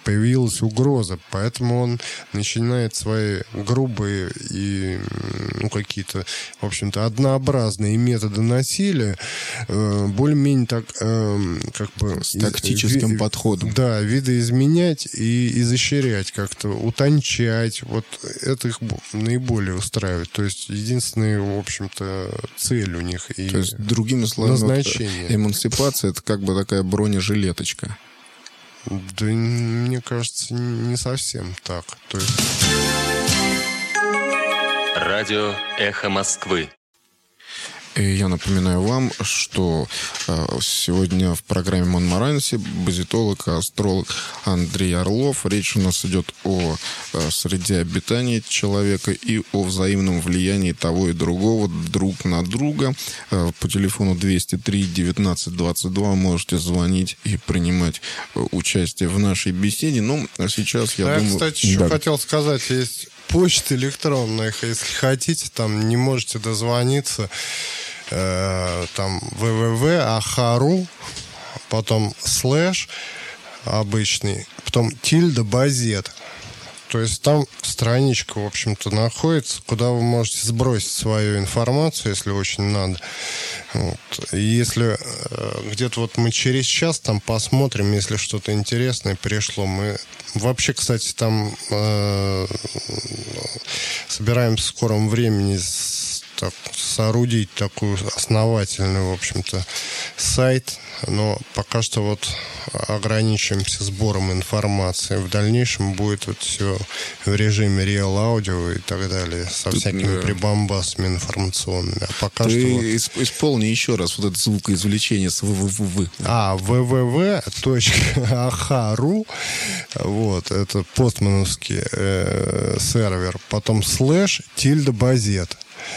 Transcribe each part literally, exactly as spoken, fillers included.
появилась угроза, поэтому он начинает свои грубые и, ну, какие-то, в общем-то, однообразные методы насилия э, более-менее так, э, как бы... С тактическим ви- подходом. Да, видоизменять и изощрять как-то, утончать. Вот это их наиболее устраивает. То есть единственная, в общем-то, цель у них и То есть, другими словами, назначение. вот, эмансипация — это как бы такая бронежилеточка. Да, мне кажется, не совсем так. То есть... Радио «Эхо Москвы». И я напоминаю вам, что э, сегодня в программе «Монмаранси» базитолог и астролог Андрей Орлов. Речь у нас идет о э, среде обитания человека и о взаимном влиянии того и другого друг на друга. Э, по телефону двести три девятнадцать двадцать два можете звонить и принимать э, участие в нашей беседе. Ну, а сейчас я Я, думаю... кстати, еще да. хотел сказать, есть почта электронная, если хотите, там не можете дозвониться, э, там вэ вэ вэ точка аха точка ру, потом слэш обычный, потом тильда базет. То есть там страничка, в общем-то, находится, куда вы можете сбросить свою информацию, если очень надо. Вот. И если э, где-то вот мы через час там посмотрим, если что-то интересное пришло, мы вообще, кстати, там э, собираемся в скором времени с, так, соорудить такую основательную, в общем-то, сайт, но пока что вот ограничиваемся сбором информации. В дальнейшем будет вот все в режиме Real Audio и так далее, со Тут, всякими да. прибамбасами информационными. А пока Ты что вот... исп- исполни еще раз вот это звукоизвлечение с вэ вэ вэ. А, вэ вэ вэ точка аха точка ру, вот, это постмановский э, сервер, потом слэш тильда базет.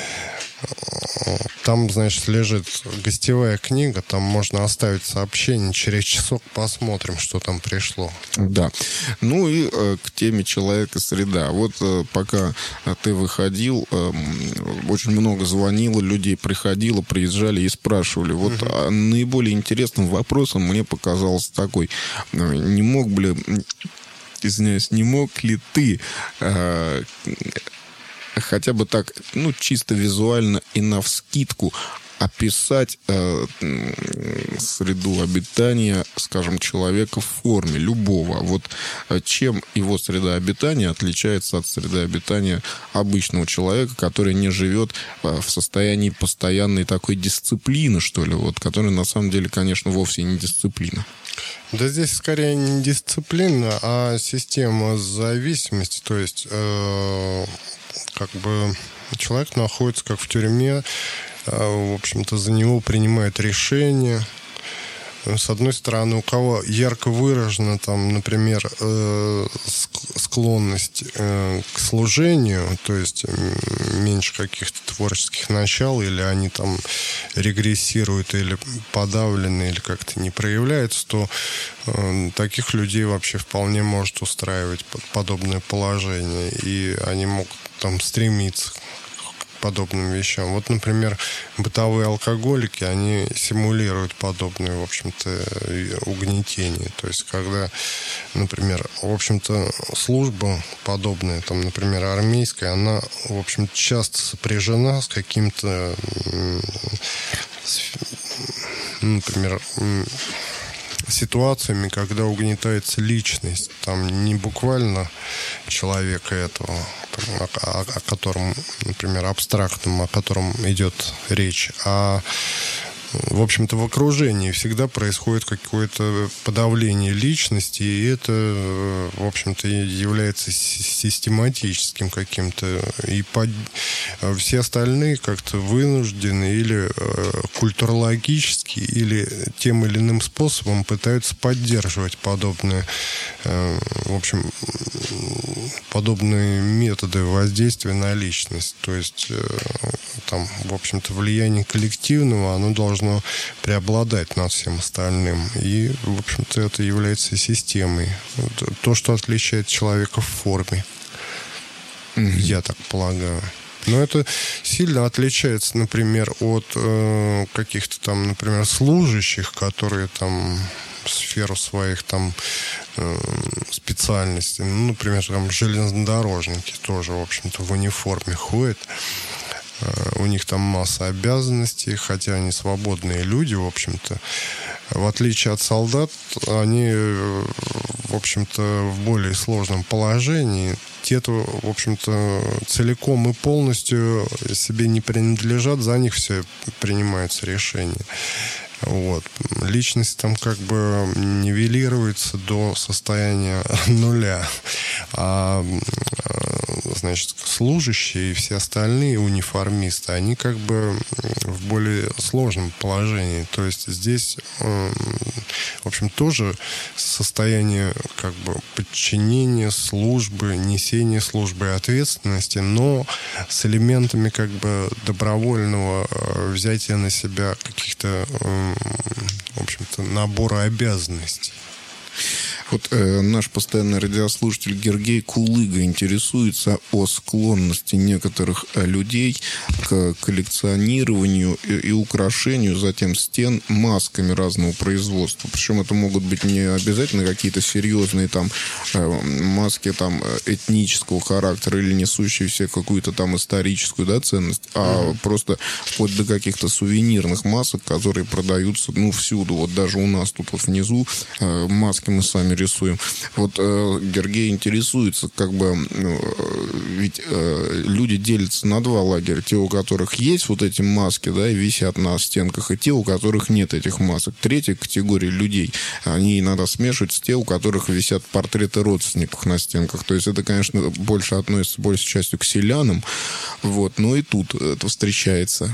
Там, значит, лежит гостевая книга, там можно оставить сообщение, через часок посмотрим, что там пришло. Да. Ну и э, к теме человека-среда. Вот э, пока ты выходил, э, очень много звонило, людей приходило, приезжали и спрашивали. Вот Uh-huh. а, наиболее интересным вопросом мне показался такой: э, не мог бы, извиняюсь, не мог ли ты э, хотя бы так, ну, чисто визуально и навскидку описать э, среду обитания, скажем, человека в форме любого. Вот э, чем его среда обитания отличается от среды обитания обычного человека, который не живет э, в состоянии постоянной такой дисциплины, что ли, вот, которая на самом деле, конечно, вовсе не дисциплина. Да здесь скорее не дисциплина, а система зависимости, то есть э, как бы человек находится как в тюрьме, в общем-то, за него принимают решения. С одной стороны, у кого ярко выражена, там, например, склонность к служению, то есть меньше каких-то творческих начал, или они там регрессируют, или подавлены, или как-то не проявляются, то таких людей вообще вполне может устраивать подобное положение, и они могут там стремиться подобным вещам. Вот, например, бытовые алкоголики, они симулируют подобное, в общем-то, угнетение. То есть, когда, например, в общем-то, служба подобная, там, например, армейская, она, в общем, часто сопряжена с каким-то, например, ситуациями, когда угнетается личность. Там не буквально человека этого, о, о, о котором, например, абстрактном, о котором идет речь, а в общем-то, в окружении всегда происходит какое-то подавление личности, и это, в общем-то, является систематическим каким-то. И под... все остальные как-то вынуждены или культурологически, или тем или иным способом пытаются поддерживать подобные, в общем, подобные методы воздействия на личность. То есть, там, в общем-то, влияние коллективного, оно должно преобладать над всем остальным. И, в общем-то, это является системой. То, что отличает человека в форме. Mm-hmm. Я так полагаю. Но это сильно отличается, например, от э, каких-то там, например, служащих, которые там сферу своих там специальностей. Ну, например, там железнодорожники тоже, в общем-то, в униформе ходят. У них там масса обязанностей, хотя они свободные люди, в общем-то. В отличие от солдат, они, в общем-то, в более сложном положении. Те-то, в общем-то, целиком и полностью себе не принадлежат, за них все принимаются решения. Вот. Личность там как бы нивелируется до состояния нуля. А, значит, служащие и все остальные униформисты, они как бы в более сложном положении. То есть здесь, в общем, тоже состояние как бы подчинения службы, несения службы и ответственности, но с элементами как бы добровольного взятия на себя каких-то, в общем-то, набора обязанностей. Вот э, наш постоянный радиослушатель Гергей Кулыга интересуется о склонности некоторых э, людей к коллекционированию и, и украшению затем стен масками разного производства. Причем это могут быть не обязательно какие-то серьезные там э, маски там этнического характера или несущие в себе какую-то там историческую, да, ценность, а mm-hmm. просто вплоть до каких-то сувенирных масок, которые продаются, ну, всюду. Вот даже у нас тут вот внизу э, маски мы сами рисуем. Вот э, Гергей интересуется, как бы, э, ведь э, люди делятся на два лагеря. Те, у которых есть вот эти маски, да, и висят на стенках, и те, у которых нет этих масок. Третья категория людей, они иногда смешивают с те, у которых висят портреты родственников на стенках. То есть это, конечно, больше относится большей частью к селянам, вот, но и тут это встречается.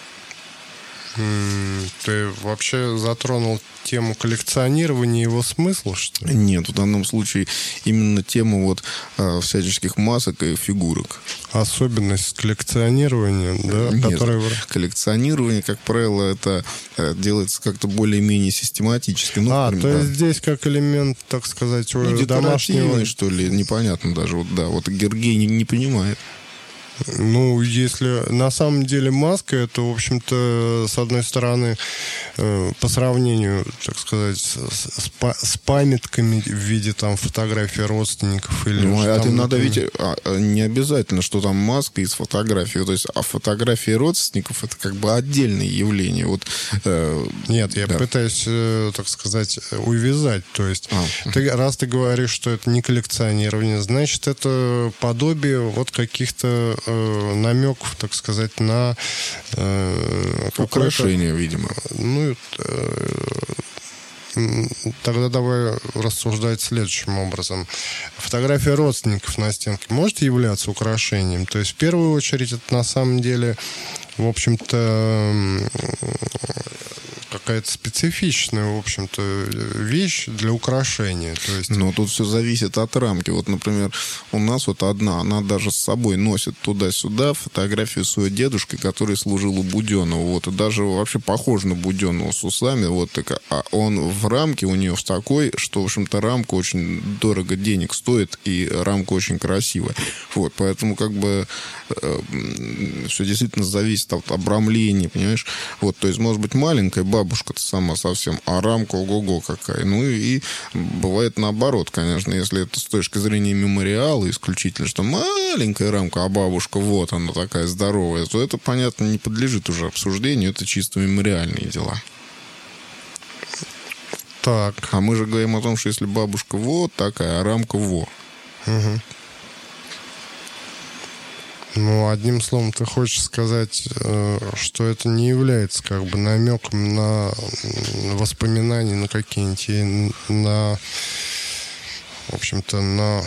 Ты вообще затронул тему коллекционирования и его смысла, что ли? Нет, в данном случае именно тему вот а, всяческих масок и фигурок. Особенность коллекционирования, да? Нет, которая... коллекционирование, как правило, это делается как-то более-менее систематически. Ну, а, например, то да. есть здесь как элемент, так сказать, ну, домашнего... что ли, непонятно даже. Вот, да, вот Гергей не, не понимает. Ну, если на самом деле маска, это, в общем-то, с одной стороны, э, по сравнению, так сказать, с, с, с памятками в виде там фотографий родственников или... Ну, а там, это надо например... ведь... А, не обязательно, что там маска из фотографии. То есть, а фотографии родственников это как бы отдельное явление. Вот, э, Нет, я да. пытаюсь, э, так сказать, увязать. То есть, а. ты, раз ты говоришь, что это не коллекционирование, значит, это подобие вот каких-то намеков, так сказать, на э, украшения, видимо. Ну, э, тогда давай рассуждать следующим образом. Фотография родственников на стенке может являться украшением? То есть, в первую очередь, это на самом деле, в общем-то, какая-то специфичная, в общем-то, вещь для украшения. То есть... Но тут все зависит от рамки. Вот, например, у нас вот одна, она даже с собой носит туда-сюда фотографию своей дедушки, который служил у Буденова. Вот, и даже вообще похож на Буденова с усами. Вот, так, а он в рамке у нее в такой, что, в общем-то, рамка очень дорого денег стоит, и рамка очень красивая. Вот, поэтому, как бы, э, все действительно зависит от обрамления, понимаешь? Вот, то есть, может быть, маленькая бабушка, бабушка-то сама совсем, а рамка ого-го какая. Ну и бывает наоборот, конечно, если это с точки зрения мемориала исключительно, что маленькая рамка, а бабушка вот она такая здоровая, то это, понятно, не подлежит уже обсуждению, это чисто мемориальные дела. Так. А мы же говорим о том, что если бабушка вот такая, а рамка во. Угу. Ну, одним словом, ты хочешь сказать, что это не является как бы намеком на воспоминания, на какие-нибудь, на, в общем-то, на...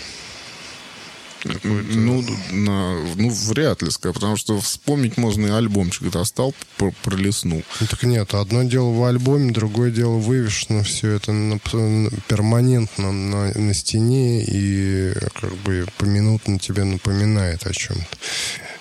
Ну, на, ну, вряд ли, потому что вспомнить можно и альбомчик достал, пролистнул. Ну, так нет, одно дело в альбоме, другое дело вывешено все это на, перманентно на, на стене и как бы поминутно тебе напоминает о чем-то.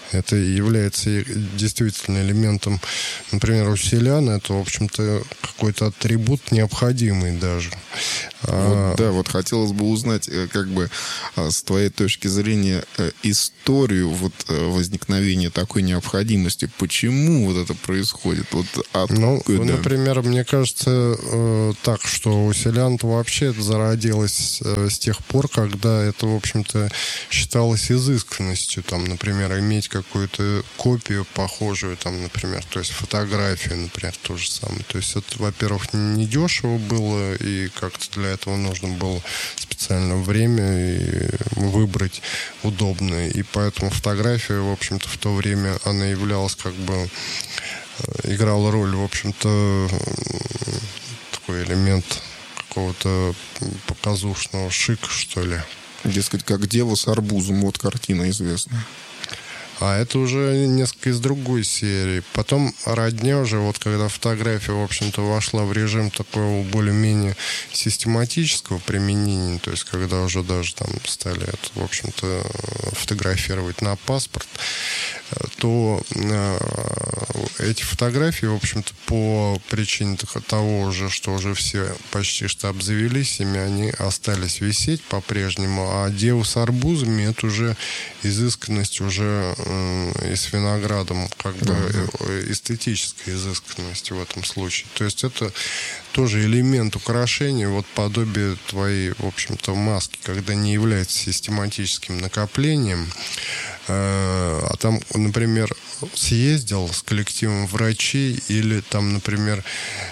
Это является действительно элементом, например, у селян это, в общем-то, какой-то атрибут необходимый даже. Вот, а... Да, вот хотелось бы узнать, как бы, с твоей точки зрения, историю вот возникновения такой необходимости. Почему вот это происходит? Вот откуда? Ну, например, мне кажется так, что у селян вообще это зародилось с тех пор, когда это, в общем-то, считалось изысканностью. Там, например, иметь какую-то копию похожую, там, например, то есть фотографию, например, то же самое. То есть это, во-первых, недешево было, и как-то для этого нужно было специально время и выбрать удобное. И поэтому фотография, в общем-то, в то время она являлась как бы, играла роль, в общем-то, такой элемент какого-то показушного шика, что ли. Дескать, как дева с арбузом, вот картина известная. А это уже несколько из другой серии. Потом родня уже, вот когда фотография, в общем-то, вошла в режим такого более-менее систематического применения, то есть когда уже даже там стали это, в общем-то, фотографировать на паспорт, то эти фотографии, в общем-то, по причине того уже, что уже все почти что обзавелись ими, они остались висеть по-прежнему, а деву с арбузами это уже изысканность уже и с виноградом, как бы uh-huh. эстетическая изысканность в этом случае. То есть это тоже элемент украшения, вот подобие твоей, в общем-то, маски, когда не является систематическим накоплением, а там, например, съездил с коллективом врачей или там, например,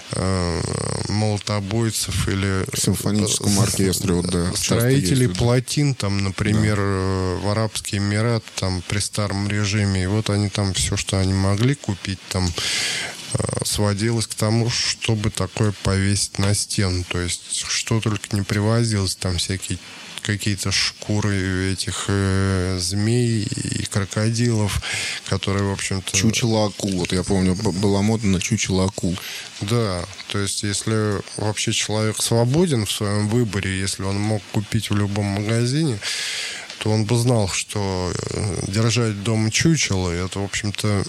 молотобойцев или в симфоническом оркестре, вот, да, строителей плотин, там, например, да. в Арабские Эмираты, там, при старом режиме, и вот они там все, что они могли купить, там, сводилось к тому, чтобы такое повесить на стену. То есть, что только не привозилось, там всякие какие-то шкуры этих э, змей и крокодилов, которые, в общем-то... Чучело акул. Вот я помню, была мода на чучело акул. Да, то есть, если вообще человек свободен в своем выборе, если он мог купить в любом магазине, то он бы знал, что держать дома чучело, это, в общем-то,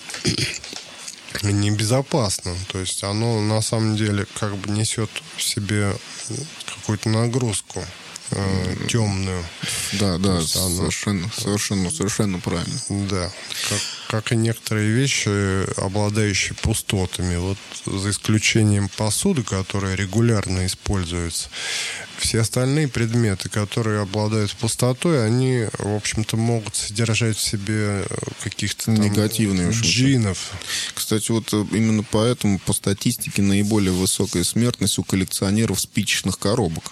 небезопасно. То есть, оно на самом деле как бы несет в себе какую-то нагрузку темную. Да, да, совершенно, она... совершенно, совершенно правильно. Да, как, как и некоторые вещи, обладающие пустотами. Вот за исключением посуды, которая регулярно используется, все остальные предметы, которые обладают пустотой, они, в общем-то, могут содержать в себе каких-то негативных джинов. Кстати, вот именно поэтому по статистике наиболее высокая смертность у коллекционеров спичечных коробок.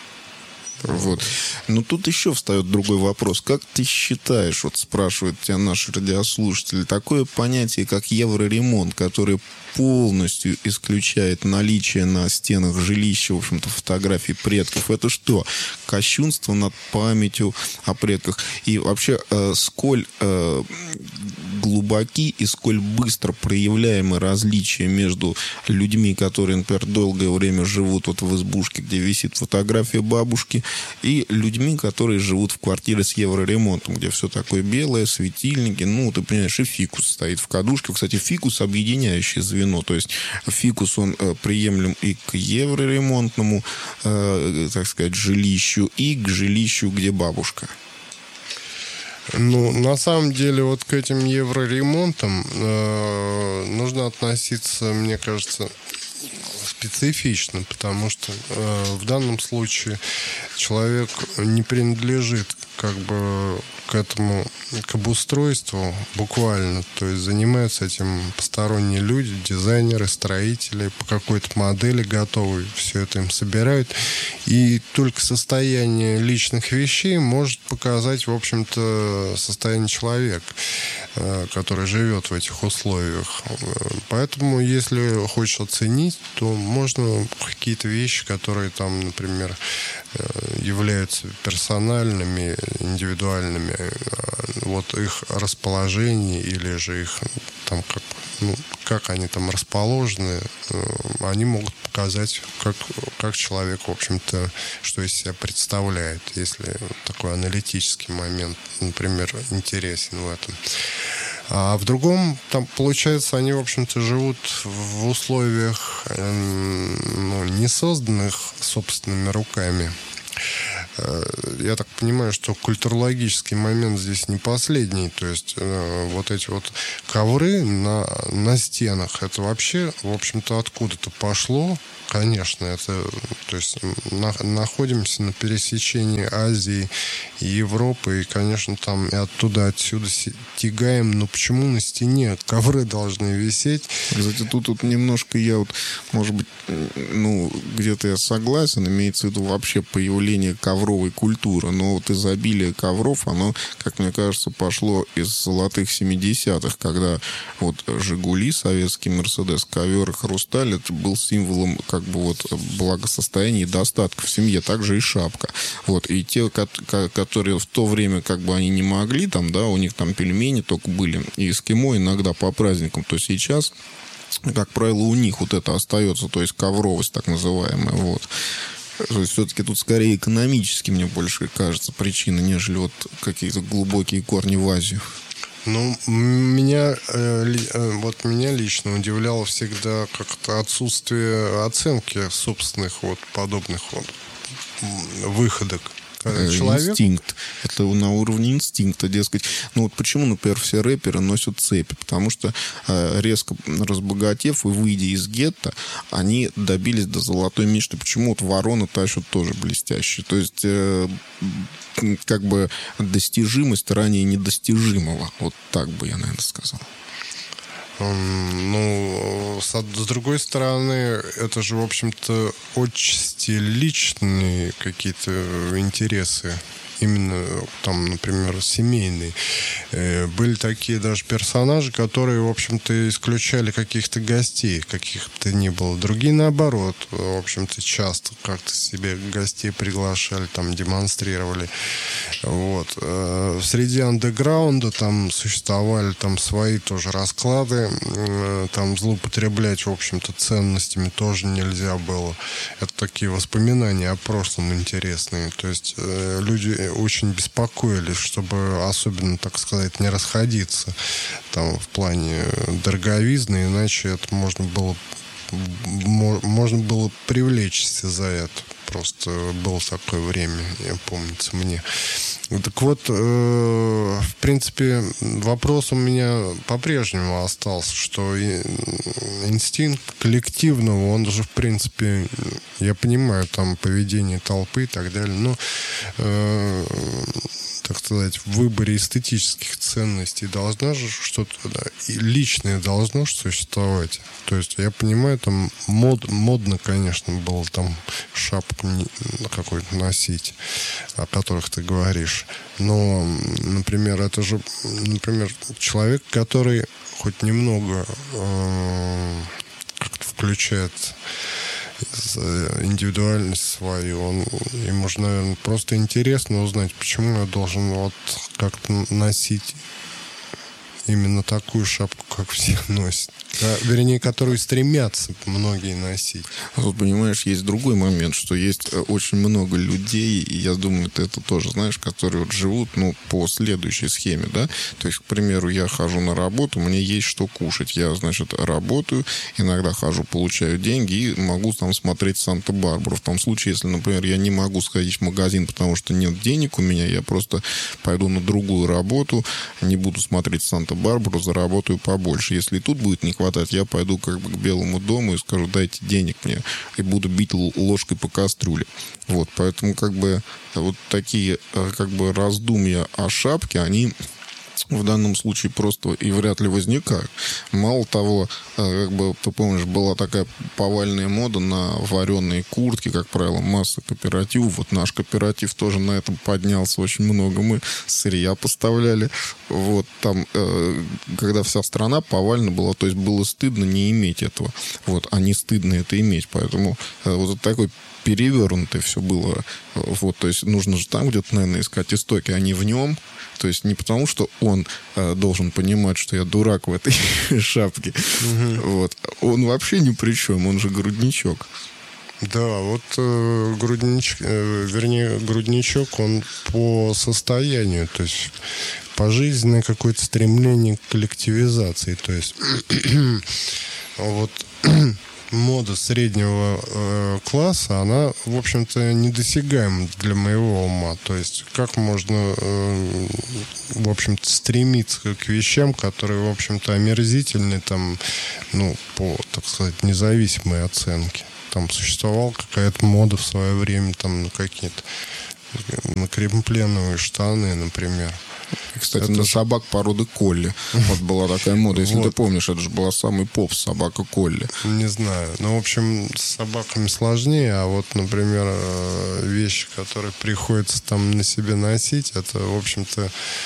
Вот. Но тут еще встает другой вопрос. Как ты считаешь, вот спрашивают тебя наши радиослушатели, такое понятие, как евроремонт, которое полностью исключает наличие на стенах жилища, в общем-то, фотографий предков, это что? Кощунство над памятью о предках? И вообще, э, сколь э, глубоки и сколь быстро проявляемы различия между людьми, которые, например, долгое время живут вот в избушке, где висит фотография бабушки, и людьми, которые живут в квартире с евроремонтом, где все такое белое, светильники, ну, ты понимаешь, и фикус стоит в кадушке. Кстати, фикус — объединяющее звено, то есть фикус, он э, приемлем и к евроремонтному, э, так сказать, жилищу, и к жилищу, где бабушка. Ну, на самом деле, вот к этим евроремонтам э, нужно относиться, мне кажется, специфично, потому что э, в данном случае человек не принадлежит как бы к этому, к обустройству буквально, то есть занимаются этим посторонние люди, дизайнеры, строители, по какой-то модели готовы, все это им собирают, и только состояние личных вещей может показать, в общем-то, состояние человека, который живет в этих условиях. Поэтому, если хочешь оценить, то можно какие-то вещи, которые там, например, являются персональными, индивидуальными, вот их расположение или же их там как, ну, как они там расположены, они могут показать, как, как человек, в общем-то, что из себя представляет, если такой аналитический момент, например, интересен в этом. А в другом, там, получается, они, в общем-то, живут в условиях, ну, не созданных собственными руками. Я так понимаю, что культурологический момент здесь не последний. То есть э, вот эти вот ковры на, на стенах, это вообще, в общем-то, откуда-то пошло. Конечно, это, то есть на, находимся на пересечении Азии и Европы, и, конечно, там и оттуда, отсюда тягаем. Но почему на стене ковры должны висеть? Кстати, тут, тут немножко я вот, может быть, ну, где-то я согласен, имеется в виду вообще появление ковровой культуры, но вот изобилие ковров, оно, как мне кажется, пошло из золотых семидесятых, когда вот «Жигули», советский «Мерседес», ковер и хрусталь, это был символом как бы вот благосостояния и достатка в семье, также и шапка. Вот, и те, которые в то время как бы они не могли, там, да, у них там пельмени только были, и эскимо иногда по праздникам, то сейчас, как правило, у них вот это остается, то есть ковровость так называемая, вот. То есть все-таки тут скорее экономически, мне больше кажется, причина, нежели вот какие-то глубокие корни в Азию. Ну, меня, э, вот меня лично удивляло всегда как-то отсутствие оценки собственных вот подобных вот выходок. Человек... Инстинкт. Это на уровне инстинкта, дескать. Ну вот почему, например, все рэперы носят цепи? Потому что э, резко разбогатев и выйдя из гетто, они добились до золотой мечты. Почему вот вороны тащат тоже блестящие? То есть э, как бы достижимость ранее недостижимого. Вот так бы я, наверное, сказал. Ну, с другой стороны, это же, в общем-то, отчасти личные какие-то интересы. Именно там, например, семейные. Были такие даже персонажи, которые, в общем-то, исключали каких-то гостей, каких-то не было. Другие, наоборот, в общем-то, часто как-то себе гостей приглашали, там, демонстрировали. Вот. Среди андеграунда там существовали там свои тоже расклады. Там злоупотреблять, в общем-то, ценностями тоже нельзя было. Это такие воспоминания о прошлом интересные. То есть люди очень беспокоились, чтобы особенно, так сказать, не расходиться там в плане дороговизны, иначе это можно было можно было привлечься за это. Просто было такое время, я помнится мне. Так вот, э, в принципе, вопрос у меня по-прежнему остался, что инстинкт коллективного, он же, в принципе, я понимаю, там, поведение толпы и так далее, но, э, так сказать, в выборе эстетических ценностей должна же что-то, да, и личное должно существовать. То есть, я понимаю, там, мод, модно, конечно, было там шапку какую-то носить, о которых ты говоришь. Но, например, это же, например, человек, который хоть немного э, как-то включает индивидуальность свою, он, ему же, наверное, просто интересно узнать, почему я должен вот как-то носить именно такую шапку, как все носят. Да, вернее, которую стремятся многие носить. Вот, понимаешь, есть другой момент, что есть очень много людей, и я думаю, ты это тоже знаешь, которые вот живут, ну, по следующей схеме, да. То есть, к примеру, я хожу на работу, мне есть что кушать. Я, значит, работаю, иногда хожу, получаю деньги и могу там смотреть Санта-Барбару. В том случае, если, например, я не могу сходить в магазин, потому что нет денег у меня, я просто пойду на другую работу, не буду смотреть Санта-Барбару, заработаю побольше. Если тут будет не хватать, я пойду как бы к Белому дому и скажу: дайте денег мне, и буду бить ложкой по кастрюле. Вот, поэтому как бы вот такие как бы раздумья о шапке, они в данном случае просто и вряд ли возникают. Мало того, как бы, ты помнишь, была такая повальная мода на вареные куртки, как правило, масса кооперативов. Вот наш кооператив тоже на этом поднялся очень много. Мы сырья поставляли. Вот там, когда вся страна повально была, то есть было стыдно не иметь этого. Вот, а не стыдно это иметь. Поэтому вот такой перевернутое все было. Вот, то есть нужно же там где-то, наверное, искать истоки, а не в нем. То есть не потому, что он э, должен понимать, что я дурак в этой шапке. Угу. Вот. Он вообще ни при чем, он же грудничок. Да, вот э, грудничок, э, вернее, грудничок, он по состоянию, то есть пожизненное какое-то стремление к коллективизации. То есть вот мода среднего э, класса, она, в общем-то, недосягаема для моего ума. То есть как можно, э, в общем-то, стремиться к вещам, которые, в общем-то, омерзительны, там, ну, по, так сказать, независимой оценке. Там существовала какая-то мода в свое время, там, на какие-то на кремпленовые штаны, например. Кстати, это на ж... собак породы колли. Вот была такая мода. Если вот. ты помнишь, это же была самый поп собака колли. Не знаю. Ну, в общем, с собаками сложнее. А вот, например, вещи, которые приходится там на себе носить, это, в общем-то,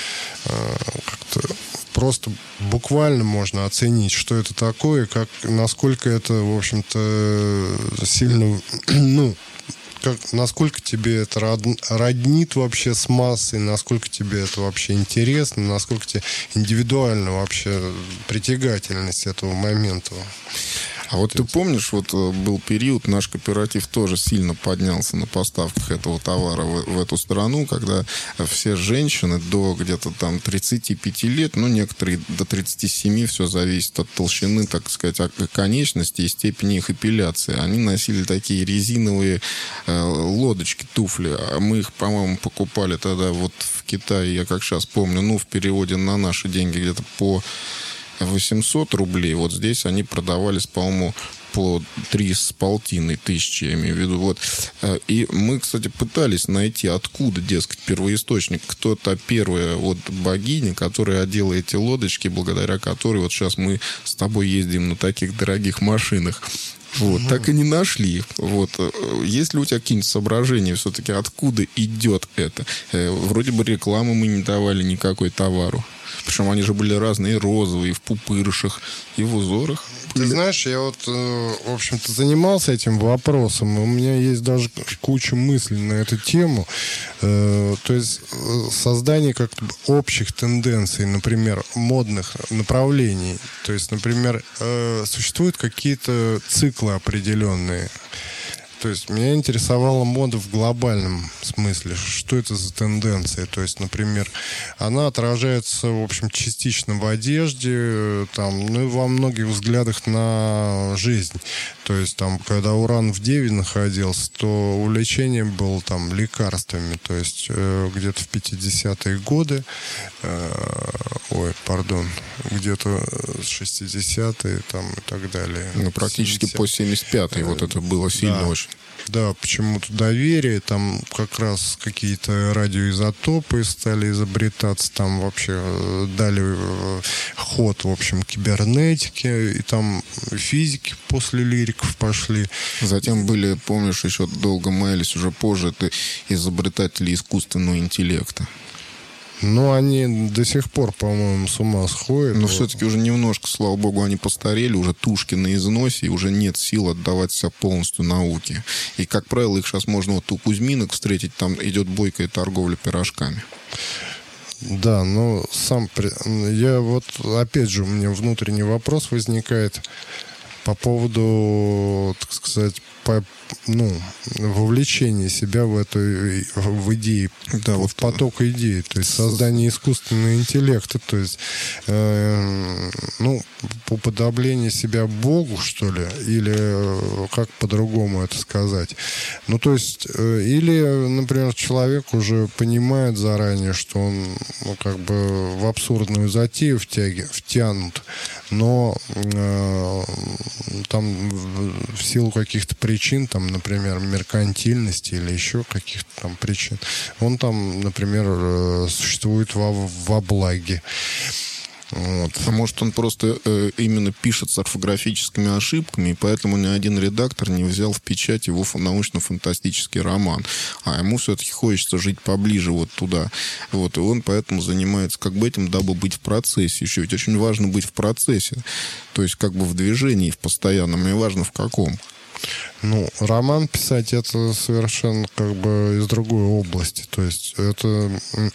как-то просто буквально можно оценить, что это такое, как, насколько это, в общем-то, сильно, ну, как, насколько тебе это род, роднит вообще с массой, насколько тебе это вообще интересно, насколько тебе индивидуально вообще притягательность этого момента. А вот ты помнишь, вот был период, наш кооператив тоже сильно поднялся на поставках этого товара в, в эту страну, когда все женщины до где-то там тридцати пяти лет, ну, некоторые до тридцати семи, все зависит от толщины, так сказать, конечности и степени их эпиляции. Они носили такие резиновые э, лодочки, туфли. А мы их, по-моему, покупали тогда вот в Китае, я как сейчас помню, ну, в переводе на наши деньги где-то по восемьсот рублей. Вот здесь они продавались, по-моему, по три с полтиной тысячи, я имею в виду. Вот. И мы, кстати, пытались найти, откуда, дескать, первоисточник. Кто та первая вот богиня, которая одела эти лодочки, благодаря которой вот сейчас мы с тобой ездим на таких дорогих машинах. Вот, угу. Так и не нашли. Вот. Есть ли у тебя какие-нибудь соображения все-таки, откуда идет это? Вроде бы рекламы мы не давали никакой товару. Причем они же были разные, и розовые, и в пупырышах, и в узорах. Ты знаешь, я вот, в общем-то, занимался этим вопросом, и у меня есть даже куча мыслей на эту тему. То есть создание как-то общих тенденций, например, модных направлений. То есть, например, существуют какие-то циклы определенные. То есть меня интересовала мода в глобальном смысле. Что это за тенденция? То есть, например, она отражается, в общем, частично в одежде, там, ну и во многих взглядах на жизнь. То есть, там, когда Уран в Деве находился, то увлечение было там лекарствами. То есть, э, где-то в пятидесятые годы, э, ой, пардон, где-то шестидесятые там и так далее. Ну, практически семидесятые. По семьдесят пятый вот это было сильно да. очень. Да, почему-то доверие, там как раз какие-то радиоизотопы стали изобретаться, там вообще дали ход, в общем, кибернетике, и там физики после лириков пошли. Затем были, помнишь, еще долго маялись, уже позже, это изобретатели искусственного интеллекта. Ну, они до сих пор, по-моему, с ума сходят. Но все-таки уже немножко, слава богу, они постарели, уже тушки на износе, и уже нет сил отдавать себя полностью науке. И, как правило, их сейчас можно вот у Кузьминок встретить, там идет бойкая торговля пирожками. Да, но сам... Я вот, опять же, у меня внутренний вопрос возникает по поводу, так сказать, по, ну, вовлечения себя в эту в идеи, да, в вот поток идей, то есть создание искусственного интеллекта, то есть э, ну, уподобление себя Богу, что ли, или как по-другому это сказать. Ну, то есть, э, или, например, человек уже понимает заранее, что он, ну, как бы в абсурдную затею втяги, втянут, но э, там в силу каких-то причин, там, например, меркантильности или еще каких-то там причин, он там, например, существует во, во благе. Вот. А может, он просто э, именно пишет с орфографическими ошибками, и поэтому ни один редактор не взял в печать его научно-фантастический роман. А ему все-таки хочется жить поближе вот туда. Вот, и он поэтому занимается как бы этим, дабы быть в процессе еще. Ведь очень важно быть в процессе. То есть как бы в движении, в постоянном, и важно в каком. Ну, роман писать — это совершенно как бы из другой области. То есть это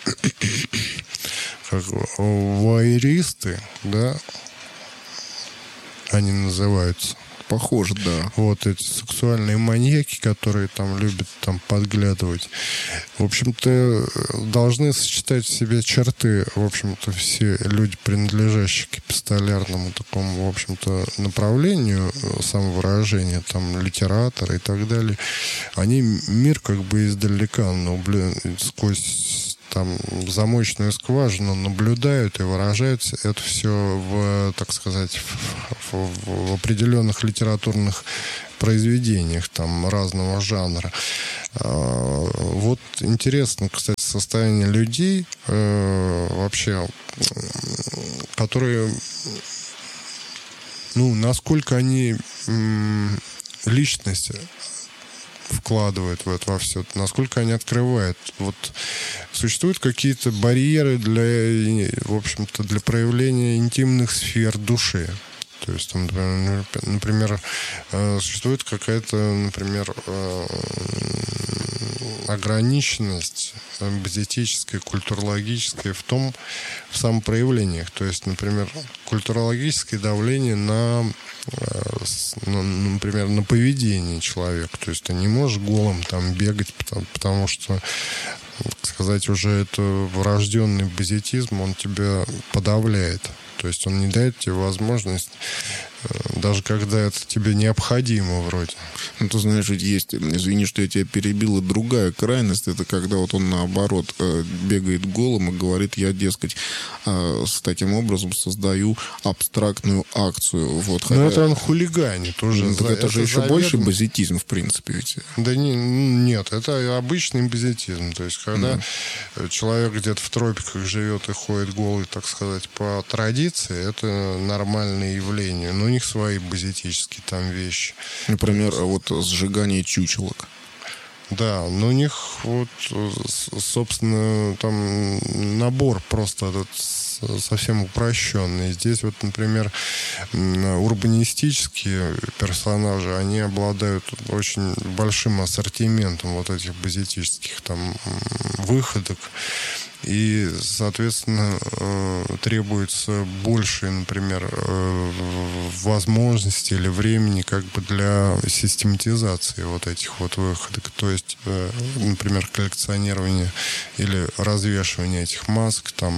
как вуайеристы, да, они называются. похоже, да. Вот эти сексуальные маньяки, которые там любят там подглядывать. В общем-то, должны сочетать в себе черты, в общем-то, все люди, принадлежащие к эпистолярному такому, в общем-то, направлению самовыражения, там, литераторы и так далее. Они мир как бы издалека, наблюдают, сквозь там замочную скважину наблюдают и выражают это все в, так сказать, в, в, в определенных литературных произведениях там разного жанра. Вот интересно, кстати, состояние людей э, вообще, которые, ну, насколько они м, личность вкладывают в это во все, насколько они открывают. Вот существуют какие-то барьеры для, в общем-то, для проявления интимных сфер души. То есть, там, например, существует какая-то, например, ограниченность эстетическая, культурологическая в том, в самопроявлениях. То есть, например, культурологическое давление на, например, на поведение человека. То есть ты не можешь голым там бегать, потому, потому что, так сказать, уже это врожденный базитизм, он тебя подавляет. То есть он не дает тебе возможность, даже когда это тебе необходимо вроде. Ну, ты знаешь, ведь есть, извини, что я тебя перебил, и другая крайность, это когда вот он наоборот бегает голым и говорит, я, дескать, с таким образом создаю абстрактную акцию. Вот, хотя... Но это он хулиганит уже. Ну, так это, это же еще заведомо... больше базитизм, в принципе, ведь. Да не, нет, это обычный базитизм. То есть когда mm. человек где-то в тропиках живет и ходит голый, так сказать, по традиции, это нормальное явление. Но у них свои базитические там вещи. Например, вот сжигание чучелок. Да, но у них вот, собственно, там набор просто этот совсем упрощенный. Здесь вот, например, урбанистические персонажи, они обладают очень большим ассортиментом вот этих базитических там выходок. И, соответственно, требуется больше, например, возможностей или времени как бы для систематизации вот этих вот выходок. То есть, например, коллекционирование или развешивание этих масок там,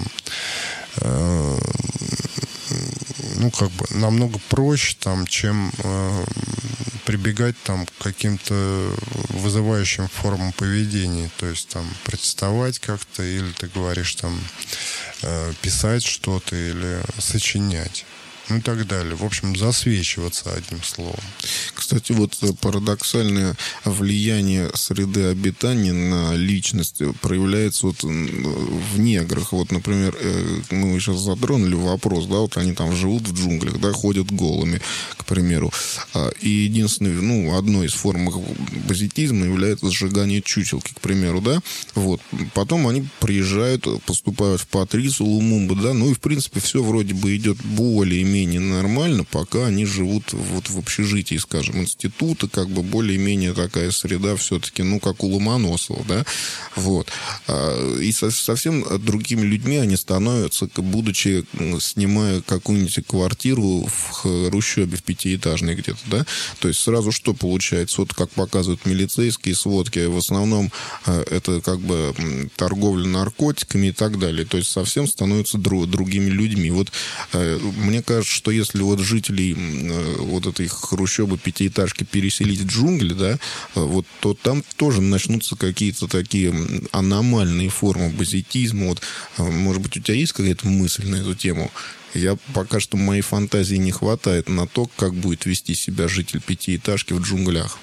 ну, как бы намного проще там, чем э, прибегать там к каким-то вызывающим формам поведения. То есть там протестовать как-то, или ты говоришь там э, писать что-то, или сочинять. Ну и так далее. В общем, засвечиваться одним словом. Кстати, вот парадоксальное влияние среды обитания на личность проявляется вот в неграх. Вот, например, мы сейчас затронули вопрос, да, вот они там живут в джунглях, да, ходят голыми, к примеру. И единственное, ну, одной из форм базитизма является сжигание чучелки, к примеру, да. Вот. Потом они приезжают, поступают в Патрису, Лумумбу, да, ну и, в принципе, все вроде бы идет более-менее менее нормально, пока они живут вот в общежитии, скажем, института, как бы более-менее такая среда все-таки, ну, как у Ломоносова, да, вот. И со, совсем другими людьми они становятся, будучи, снимая какую-нибудь квартиру в хрущебе, в пятиэтажной где-то, да, то есть сразу что получается? Вот как показывают милицейские сводки, в основном это как бы торговля наркотиками и так далее, то есть совсем становятся друг, другими людьми. Вот мне кажется, что если вот жителей вот этой хрущебы, пятиэтажки переселить в джунгли, да, вот, то там тоже начнутся какие-то такие аномальные формы базитизма. Вот, может быть, у тебя есть какая-то мысль на эту тему? Я пока что моей фантазии не хватает на то, как будет вести себя житель пятиэтажки в джунглях.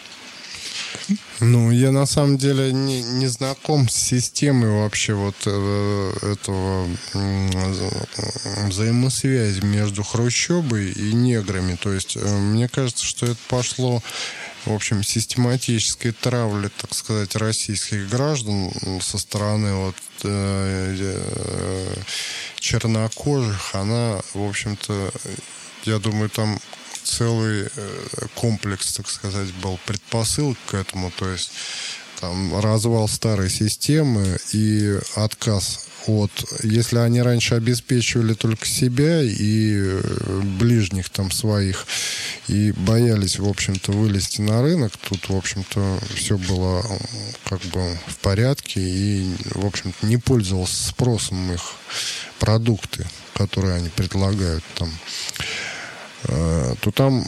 Ну, я на самом деле не, не знаком с системой вообще вот э, этого э, взаимосвязи между хрущебой и неграми. То есть, э, мне кажется, что это пошло, в общем, систематической травли, так сказать, российских граждан со стороны вот э, э, чернокожих. Она, в общем-то, я думаю, там целый комплекс, так сказать, был предпосылок к этому, то есть там развал старой системы и отказ от, если они раньше обеспечивали только себя и ближних там своих, и боялись, в общем-то, вылезти на рынок, тут, в общем-то, все было как бы в порядке, и, в общем-то, не пользовался спросом их продукты, которые они предлагают там, то там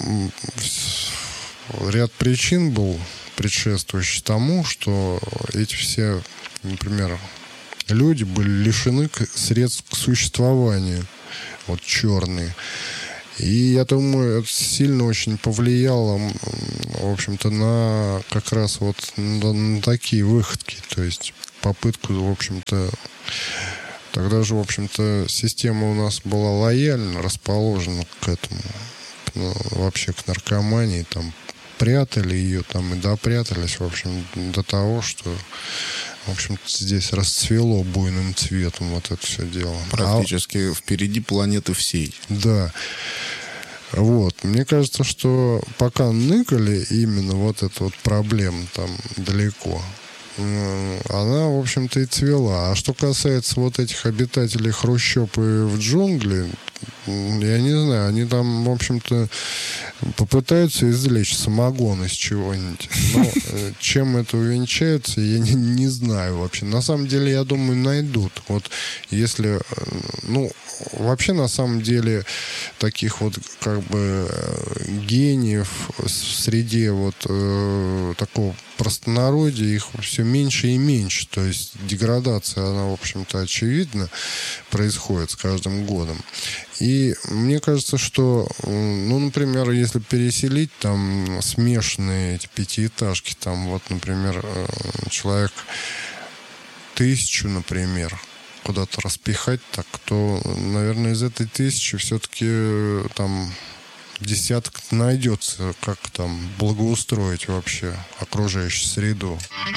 ряд причин был, предшествующий тому, что эти все, например, люди были лишены средств к существованию, вот черные. И я думаю, это сильно очень повлияло, в общем-то, на как раз вот на, на такие выходки, то есть попытку, в общем-то, тогда же, в общем-то, система у нас была лояльно расположена к этому, ну, вообще к наркомании, там, прятали ее там и допрятались, в общем, до того, что, в общем-то, здесь расцвело буйным цветом вот это все дело. Практически а... впереди планеты всей. Да. Вот. Мне кажется, что пока ныкали именно вот эта вот проблема там далеко, она, в общем-то, и цвела. А что касается вот этих обитателей хрущоб и в джунгли, я не знаю, они там, в общем-то, попытаются извлечь самогон из чего-нибудь. Но чем это увенчается, я не, не знаю вообще. На самом деле, я думаю, найдут. Вот если, ну, вообще, на самом деле, таких вот, как бы, гениев в среде вот э, такого простонародья, их все меньше и меньше. То есть деградация, она, в общем-то, очевидно происходит с каждым годом. И мне кажется, что, ну, например, если переселить там смешанные эти пятиэтажки, там вот, например, человек тысячу, например, куда-то распихать, так, то, наверное, из этой тысячи все-таки там десяток найдется, как там благоустроить вообще окружающую среду.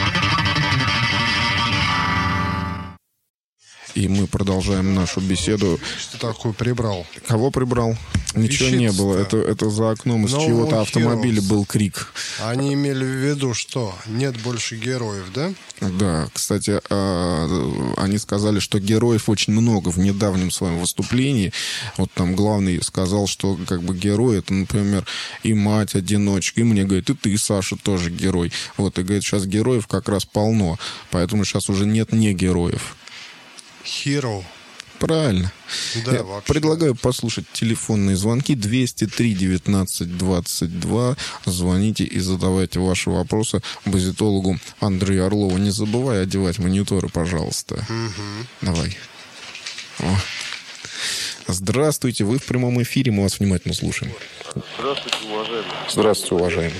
И мы продолжаем нашу беседу. Что такое прибрал? Кого прибрал? Ничего не было. Это, это за окном из No чьего-то автомобиля heroes. был крик. Они имели в виду, что нет больше героев, да? Да, кстати, они сказали, что героев очень много в недавнем своем выступлении. Вот там главный сказал, что как бы герой, это, например, и мать-одиночка, и мне говорит, и ты, Саша, тоже герой. Вот, и говорит, сейчас героев как раз полно, поэтому сейчас уже нет не героев. Hero. Правильно. Да, Я вообще. предлагаю послушать телефонные звонки двести три девятнадцать двадцать два. Звоните и задавайте ваши вопросы базитологу Андрею Орлову. Не забывай одевать мониторы, пожалуйста. Угу. Давай. О. Здравствуйте, вы в прямом эфире, мы вас внимательно слушаем. Здравствуйте, уважаемый. Здравствуйте, уважаемый.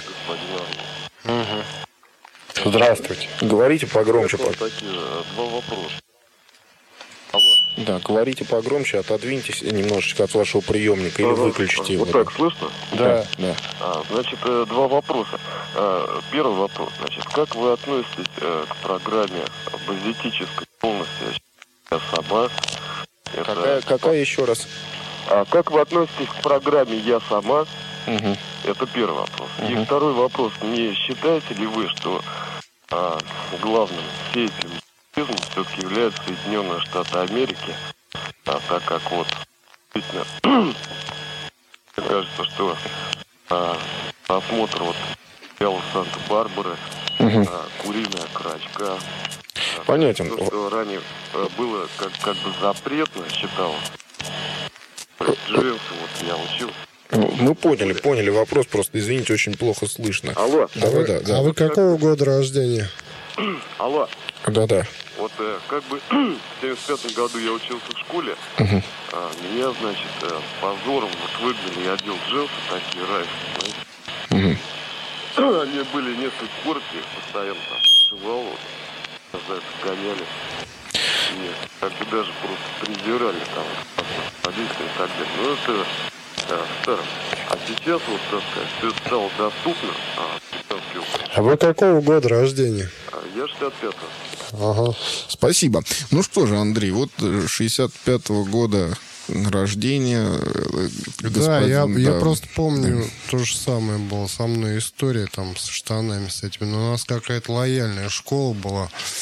Угу. Здравствуйте. Говорите погромче. Вот такие два вопроса. Алло. Да, говорите погромче, отодвиньтесь немножечко от вашего приемника или Да, выключите его. Вот так, слышно? Да, да. А, значит, два вопроса. А, первый вопрос, значит, как вы относитесь а, к программе базитической полностью «Я сама»? Это... Какая, какая еще раз? А как вы относитесь к программе «Я сама»? Угу. Это первый вопрос. Угу. И второй вопрос. Не считаете ли вы, что а, главным сеятелем все-таки являются Соединенные Штаты Америки, а, так как вот действительно мне кажется, что а, осмотр вот сериала Санта-Барбары, Угу. а, куриная крачка, Понятен. то, что ранее а, было как, как бы запретно, считалось. Джеймса, вот я учил. Мы поняли, поняли вопрос, просто, извините, очень плохо слышно. Алло. Да, а, вы, да, да. а вы какого года рождения? Алло. Да, да. Вот э, как бы в семьдесят пятом году я учился в школе, Угу. а, меня, значит, э, с позором вот выгнали, я одел джинсы такие райские, знаете. Угу. Они были несколько порций, постоянно там жевал, вот, называется, гоняли. И как бы даже просто презирали там, водителя и так далее. Ну, это э, старо. А сейчас, вот, так сказать, все это стало доступно. А, А вы какого года рождения? я шестьдесят пятого. Ага. Спасибо. Ну что же, Андрей, вот шестьдесят пятого года рождения. Да, я, да. я просто помню, да. То же самое было со мной история там с штанами с этими. Но у нас какая-то лояльная школа была.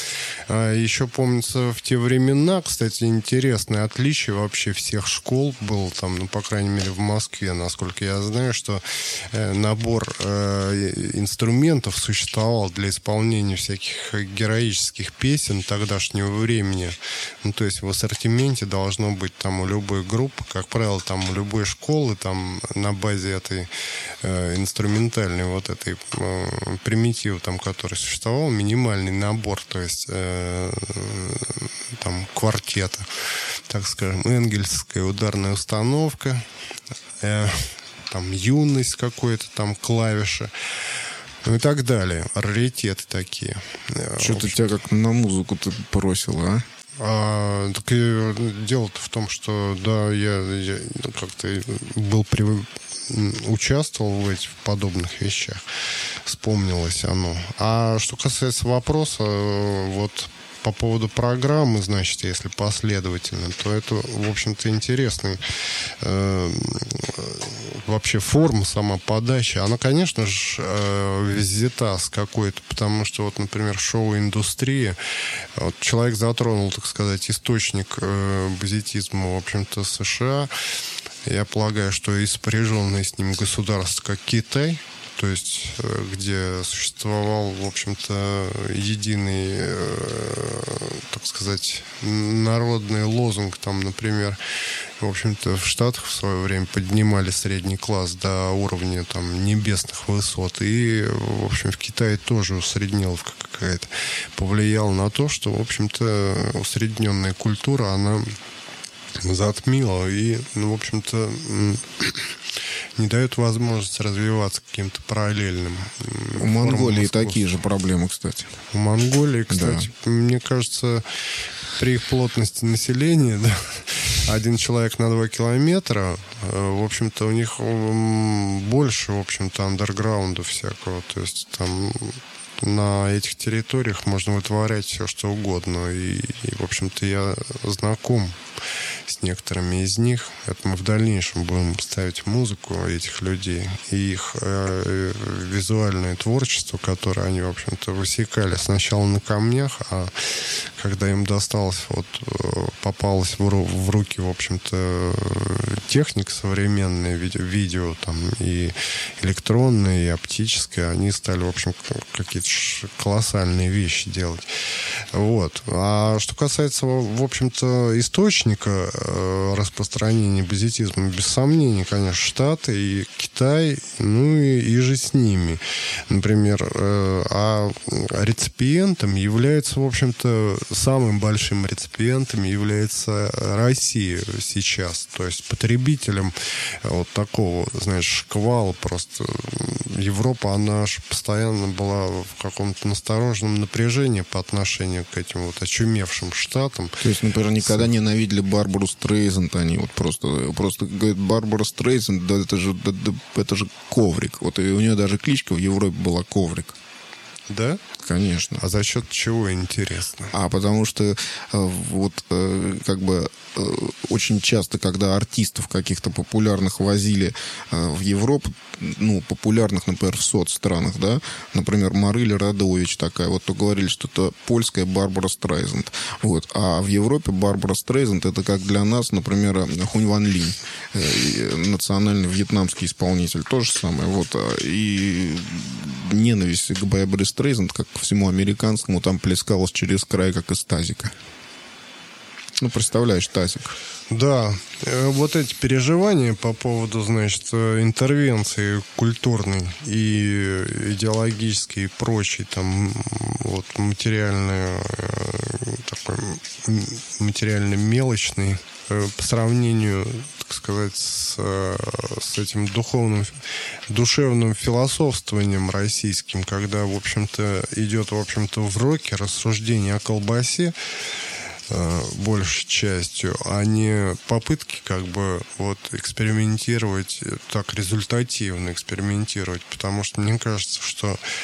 А еще помнится, в те времена, кстати, интересное отличие вообще всех школ было там, ну, по крайней мере, в Москве, насколько я знаю, что э, набор э, инструментов существовал для исполнения всяких героических песен тогдашнего времени. Ну, то есть в ассортименте должно быть там у любой группы, как правило, там у любой школы, там на базе этой э, инструментальной вот этой э, примитива, там, который существовал, минимальный набор, то есть э, там квартета, так скажем, энгельсская ударная установка, э, там юность какой-то, там клавиши, ну и так далее. Раритеты такие. Что-то тебя как на музыку-то бросило, а? А, так и дело-то в том, что да, я, я как-то был при... участвовал в этих подобных вещах. Вспомнилось оно. А что касается вопроса, вот по поводу программы, значит, если последовательно, то это, в общем-то, интересный э, вообще форма, сама подача. Она, конечно же, э, взята с какой-то, потому что, вот, например, шоу-индустрия, вот, человек затронул, так сказать, источник э, базетизма, в общем-то, США. Я полагаю, что и сопряженное с ним государство, как Китай, то есть где существовал, в общем-то, единый, так сказать, народный лозунг, там, например, в общем-то, в Штатах в свое время поднимали средний класс до уровня там небесных высот, и, в общем, в Китае тоже усредниловка какая-то повлияла на то, что, в общем-то, усредненная культура, она затмила и, ну, в общем-то, не дает возможность развиваться каким-то параллельным. У Монголии такие же проблемы, кстати. У Монголии, кстати, да. Мне кажется, при их плотности населения, да, один человек на два километра, в общем-то, у них больше, в общем-то, андерграунда всякого. То есть там на этих территориях можно вытворять все, что угодно. И, и в общем-то, я знаком с некоторыми из них. Это мы в дальнейшем будем ставить музыку этих людей и их э, визуальное творчество, которое они, в общем-то, высекали сначала на камнях, а когда им досталось, вот, попалась в, ру- в руки, в общем-то, техника современная, видео, видео там, и электронная, и оптическая, они стали, в общем, какие-то колоссальные вещи делать. Вот. А что касается, в общем-то, источника распространения базетизма, без сомнений, конечно, Штаты и Китай, ну и, и же с ними. Например, а реципиентом является, в общем-то, самым большим реципиентом является Россия сейчас. То есть потребителем вот такого, знаешь, шквала просто. Европа, она же постоянно была в каком-то настороженном напряжении по отношению к этим вот очумевшим штатам. То есть, например, никогда ненавидели Барбару Стрейзанд, они вот просто, просто говорят, Барбара Стрейзанд, да это же, да, да, это же коврик. Вот и у нее даже кличка в Европе была Коврик. Да? Конечно. А за счет чего, интересно? А потому что вот как бы очень часто, когда артистов каких-то популярных возили в Европу, ну, популярных, например, в соцстранах, да, например, Марыля Радович такая, вот, то говорили, что это польская Барбара Стрейзанд. Вот. А в Европе Барбара Стрейзанд это как для нас, например, Хунь Ван Линь, национальный вьетнамский исполнитель. То же самое. Вот. И ненависть к Барбаре Стрейзанд, как к всему американскому, там плескалась через край, как из тазика. Ну, представляешь, тазик. Да, вот эти переживания по поводу, значит, интервенции культурной и идеологической и прочей, там, вот, материальной, такой, материально-мелочной, по сравнению, так сказать, с, с этим духовным, душевным философствованием российским, когда, в общем-то, идет, в общем-то, в роке рассуждение о колбасе, большей частью, а не попытки как бы вот экспериментировать, так результативно экспериментировать, потому что мне кажется, что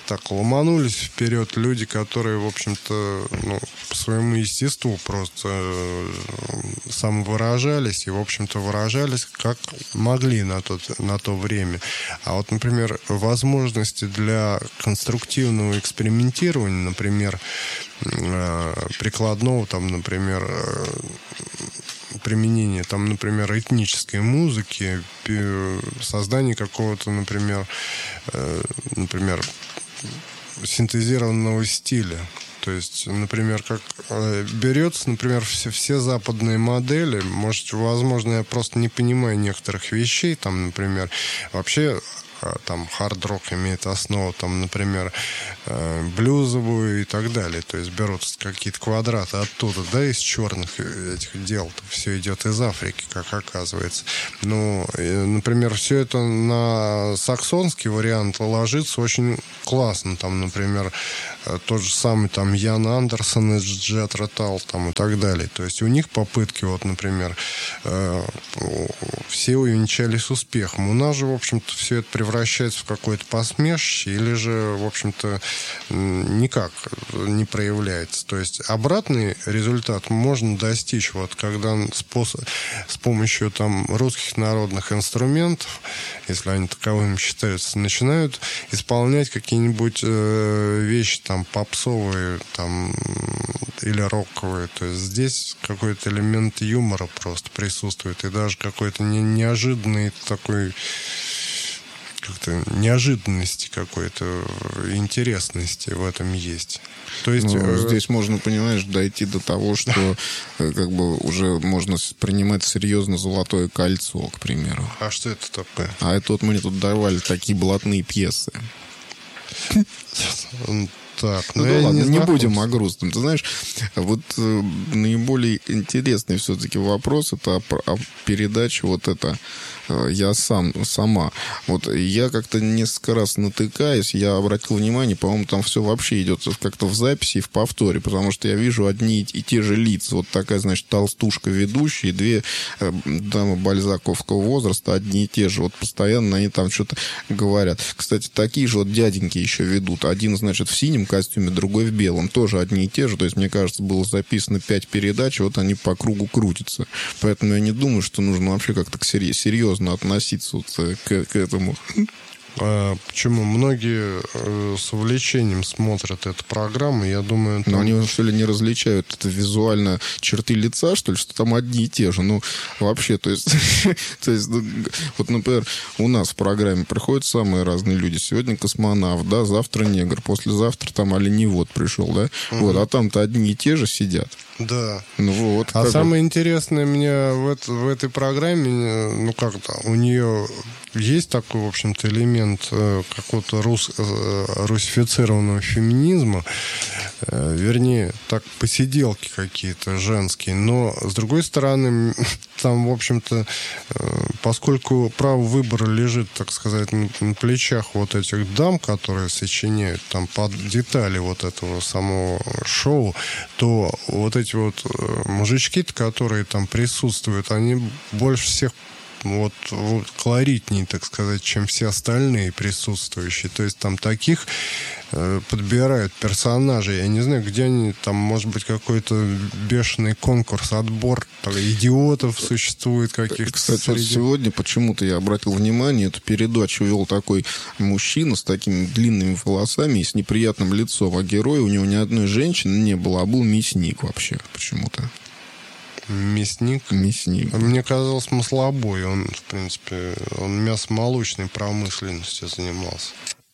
так ломанулись вперед люди, которые, в общем-то, ну, по своему естеству просто э, самовыражались и, в общем-то, выражались как могли на, тот, на то время. А вот, например, возможности для конструктивного экспериментирования, например, э, прикладного, там, например, э, применение, там, например, этнической музыки, создание какого-то, например, э, например, синтезированного стиля. То есть, например, как э, берется, например, все, все западные модели, может, возможно, я просто не понимаю некоторых вещей, там, например, вообще там хард-рок имеет основу, там, например, э, блюзовую и так далее. То есть берутся какие-то квадраты оттуда, да, из черных этих дел. Все идет из Африки, как оказывается. Ну, и, например, все это на саксонский вариант ложится очень классно. Там, например, тот же самый там Ян Андерсон из Джethro Tull там и так далее. То есть у них попытки, вот, например, э, все увенчались успехом. У нас же, в общем-то, все это превращается в какое-то посмешище или же, в общем-то, никак не проявляется. То есть обратный результат можно достичь, вот когда способ, с помощью там русских народных инструментов, если они таковыми считаются, начинают исполнять какие-нибудь э, вещи там попсовые там, или роковые. То есть здесь какой-то элемент юмора просто присутствует и даже какой-то не, неожиданный такой как-то неожиданности какой-то, интересности в этом есть. То есть ну, здесь можно, понимаешь, дойти до того, что как бы уже можно принимать серьезно «Золотое кольцо», к примеру. А что это такое? А это вот мне тут давали такие блатные пьесы. Так, ну, ну да ладно, не, не будем о грустном. Ты знаешь, вот э, наиболее интересный все-таки вопрос это о, о передаче вот это э, я сам, сама. Вот я как-то несколько раз натыкаюсь, я обратил внимание, по-моему, там все вообще идет как-то в записи и в повторе, потому что я вижу одни и те же лица. Вот такая, значит, толстушка ведущая, и две э, дамы бальзаковского возраста, одни и те же. Вот постоянно они там что-то говорят. Кстати, такие же вот дяденьки еще ведут. Один, значит, в синем костюме, другой в белом. Тоже одни и те же. То есть, мне кажется, было записано пять передач, вот они по кругу крутятся. Поэтому я не думаю, что нужно вообще как-то серьезно относиться вот к, к этому. А почему? Многие э, с увлечением смотрят эту программу, я думаю... Там... Но они, что ли, не различают это визуально черты лица, что ли, что там одни и те же. Ну, вообще, то есть... то есть, вот, например, у нас в программе приходят самые разные люди. Сегодня космонавт, да, завтра негр, послезавтра там оленевод пришел, да? Угу. Вот, а там-то одни и те же сидят. Да. Ну вот. А самое бы... интересное мне в, это, в этой программе, ну как-то, у нее есть такой, в общем-то, элемент э, какого-то рус, э, русифицированного феминизма, э, вернее, так, посиделки какие-то женские, но, с другой стороны, там, в общем-то, э, поскольку право выбора лежит, так сказать, на, на плечах вот этих дам, которые сочиняют там под детали вот этого самого шоу, то вот эти вот мужички, которые там присутствуют, они больше всех вот, вот колоритнее, так сказать, чем все остальные присутствующие. То есть там таких э, подбирают персонажей. Я не знаю, где они, там, может быть, какой-то бешеный конкурс, отбор так, идиотов существует каких-то. Кстати, среди... вот сегодня почему-то я обратил внимание, эту передачу вел такой мужчина с такими длинными волосами и с неприятным лицом, а героя у него ни одной женщины не было, а был мясник вообще почему-то. Мясник? Мясник. Мне казалось, маслобой. Он, в принципе, он мясомолочной промышленностью занимался.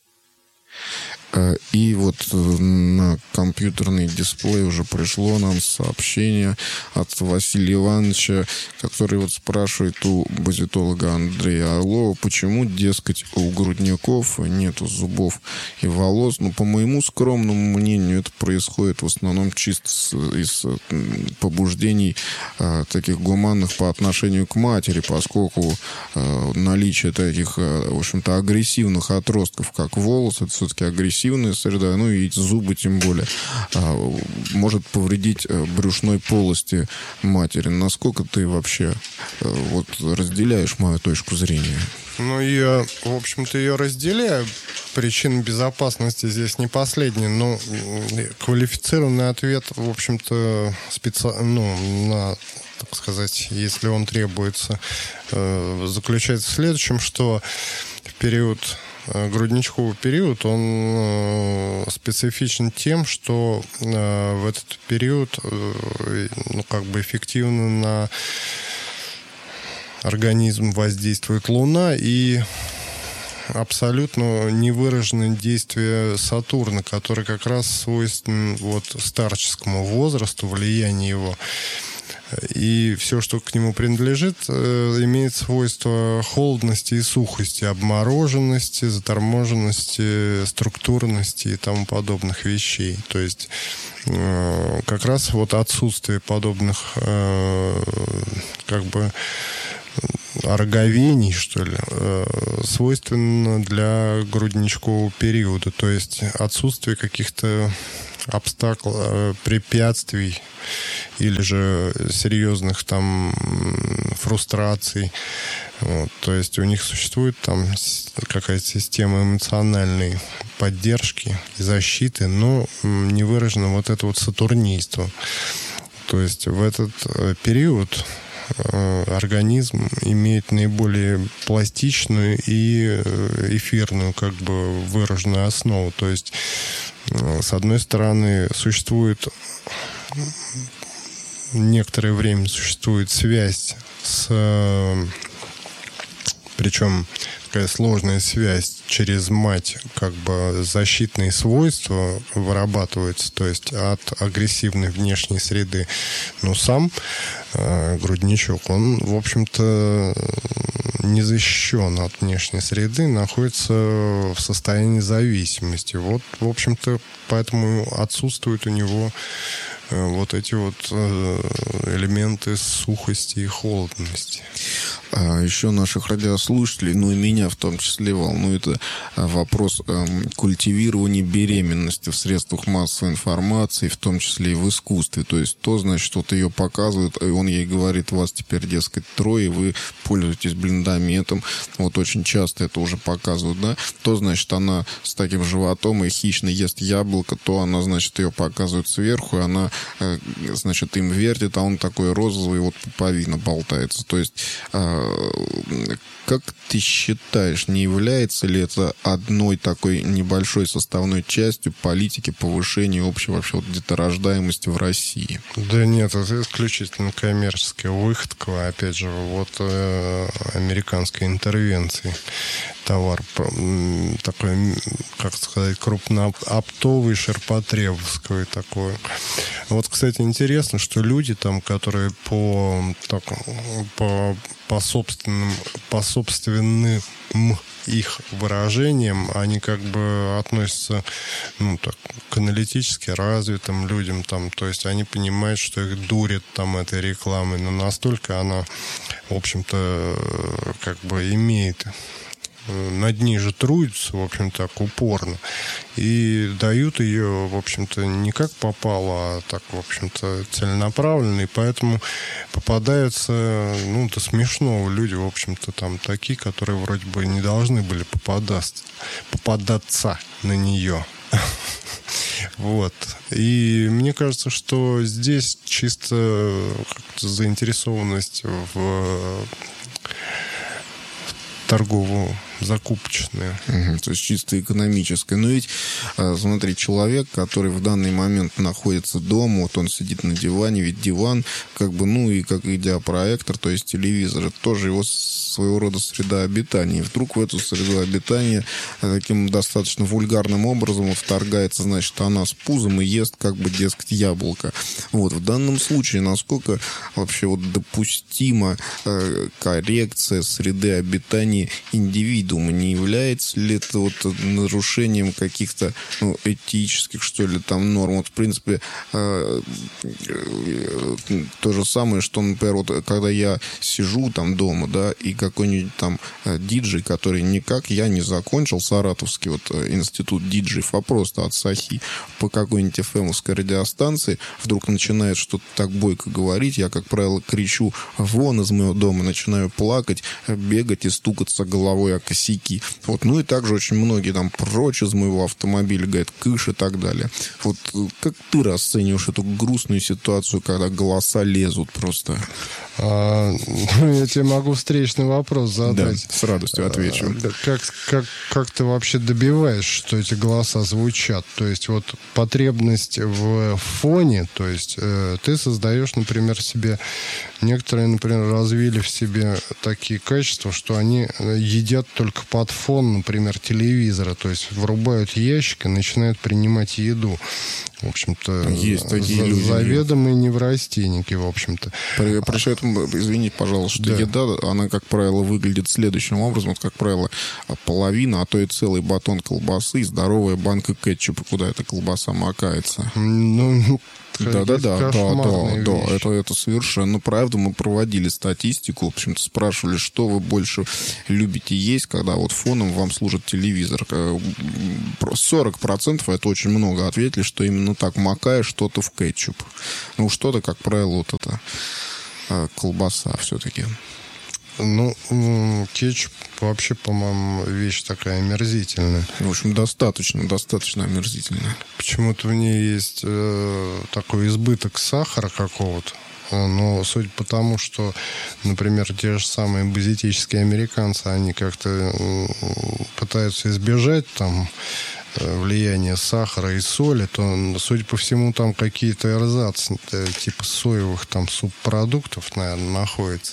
И вот на компьютерный дисплей уже пришло нам сообщение от Василия Ивановича, который вот спрашивает у базитолога Андрея Орлова, почему, дескать, у грудняков нету зубов и волос. Ну, по моему скромному мнению, это происходит в основном чисто из побуждений э, таких гуманных по отношению к матери, поскольку э, наличие таких, э, в общем-то, агрессивных отростков, как волос, это все-таки агрессивность агрессивная среда, ну и зубы тем более, может повредить брюшной полости матери. Насколько ты вообще вот разделяешь мою точку зрения? Ну, я, в общем-то, ее разделяю. Причина безопасности здесь не последняя, но квалифицированный ответ, в общем-то, специ... ну, на, так сказать, если он требуется, заключается в следующем, что в период грудничковый период, он специфичен тем, что в этот период, ну, как бы эффективно на организм воздействует Луна, и абсолютно невыраженное действие Сатурна, который как раз свойствен вот старческому возрасту, влияние его. И все, что к нему принадлежит, имеет свойство холодности и сухости, обмороженности, заторможенности, структурности и тому подобных вещей. То есть как раз вот отсутствие подобных как бы ороговений, что ли, свойственно для грудничкового периода. То есть отсутствие каких-то обстаклов, препятствий или же серьезных там фрустраций. Вот. То есть у них существует там какая-то система эмоциональной поддержки и защиты, но не выражено вот это вот сатурнийство. То есть в этот период организм имеет наиболее пластичную и эфирную как бы выраженную основу. То есть с одной стороны существует некоторое время существует связь с, причем такая сложная связь через мать, как бы защитные свойства вырабатываются, то есть от агрессивной внешней среды. Но сам э, грудничок, он, в общем-то, не защищен от внешней среды, находится в состоянии зависимости. Вот, в общем-то, поэтому отсутствуют у него э, вот эти вот э, элементы сухости и холодности. А еще наших радиослушателей, ну и меня в том числе, волнует вопрос культивирования беременности в средствах массовой информации, в том числе и в искусстве. То есть то, значит, вот ее показывают, и он ей говорит: вас теперь, дескать, трое, вы пользуетесь блиндометом. Вот очень часто это уже показывают, да. То, значит, она с таким животом и хищно ест яблоко, то она, значит, ее показывают сверху, и она, значит, им вертит, а он такой розовый, вот пуповина болтается. То есть как ты считаешь, не является ли это одной такой небольшой составной частью политики повышения общей вообще вот деторождаемости в России? Да нет, это исключительно коммерческая выходка, опять же, вот э, американской интервенции. Товар такой, как сказать, крупнооптовый, ширпотребовский такой. Вот, кстати, интересно, что люди там, которые по, так, по, по собственным, по собственным их выражениям, они как бы относятся, ну, так, к аналитически развитым людям, там, то есть они понимают, что их дурят там этой рекламой, но настолько она, в общем-то, как бы имеет, над ней же трудятся, в общем, так упорно, и дают ее, в общем-то, не как попало, а так, в общем-то, целенаправленно, и поэтому попадаются, ну, до смешного люди, в общем-то, там такие, которые вроде бы не должны были попадаться, попадаться на нее. Вот. И мне кажется, что здесь чисто как-то заинтересованность в торговую закупочная. Угу, то есть чисто экономическая. Но ведь, смотри, человек, который в данный момент находится дома, вот он сидит на диване, ведь диван, как бы, ну, и как видеопроектор, то есть телевизор, это тоже его своего рода среда обитания. И вдруг в эту среду обитания таким достаточно вульгарным образом вторгается, значит, она с пузом и ест, как бы, дескать, яблоко. Вот. В данном случае, насколько вообще вот допустима э, коррекция среды обитания индивида? думаю, не является ли это вот нарушением каких-то, ну, этических, что ли, там норм? Вот, в принципе, э, э, то же самое, что, например, вот, когда я сижу там дома, да, и какой-нибудь там э, диджей, который никак я не закончил, саратовский вот институт диджеев, а просто от Сахи по какой-нибудь эф эмовской радиостанции, вдруг начинает что-то так бойко говорить, я, как правило, кричу вон из моего дома, начинаю плакать, бегать и стукаться головой о косяки. Вот. Ну и также очень многие там прочь из моего автомобиля, говорят, кыш и так далее. Вот как ты расцениваешь эту грустную ситуацию, когда голоса лезут просто? А, ну, я тебе могу встречный вопрос задать. Да, с радостью отвечу. А, как, как, как ты вообще добиваешь, что эти голоса звучат? То есть вот потребность в фоне, то есть э, ты создаешь, например, себе... Некоторые, например, развили в себе такие качества, что они едят только под фон, например, телевизора. То есть врубают ящик и начинают принимать еду. В общем-то, есть такие за, люди. заведомые неврастенники, в общем-то. При, при этом, извините, пожалуйста, что да. еда, она, как правило, выглядит следующим образом. Вот, как правило, половина, а то и целый батон колбасы и здоровая банка кетчупа, куда эта колбаса макается. Ну... Да, да, да, да, да, да, это, это совершенно правда. Мы проводили статистику, в общем-то, спрашивали, что вы больше любите есть, когда вот фоном вам служит телевизор. сорок процентов, это очень много, ответили, что именно так, макая что-то в кетчуп. Ну, что-то, как правило, вот это колбаса все-таки. Ну, кетчуп вообще, по-моему, вещь такая омерзительная. В общем, достаточно, достаточно омерзительная. Почему-то в ней есть э, такой избыток сахара какого-то. Но суть по тому, что, например, те же самые базитические американцы, они как-то пытаются избежать там влияние сахара и соли, то, судя по всему, там какие-то эрзац, типа соевых там субпродуктов, наверное, находятся.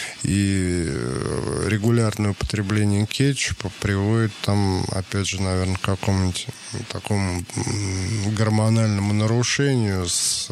И регулярное употребление кетчупа приводит там, опять же, наверное, к какому-нибудь такому гормональному нарушению. С...